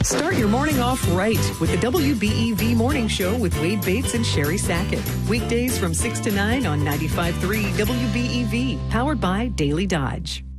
Start your morning off right with the WBEV Morning Show with Wade Bates and Sherry Sackett. Weekdays from 6 to 9 on 95.3 WBEV, powered by Daily Dodge.